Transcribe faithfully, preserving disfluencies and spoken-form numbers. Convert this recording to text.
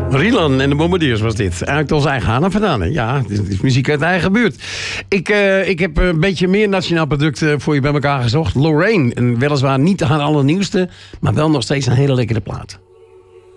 Rilan en de Bombardiers was dit. Uit ons eigen Hanna vandaan. Ja, dit is muziek uit de eigen buurt. Ik, uh, ik heb een beetje meer nationaal product uh, voor je bij elkaar gezocht. Lorraine, en weliswaar niet haar allernieuwste, maar wel nog steeds een hele lekkere plaat.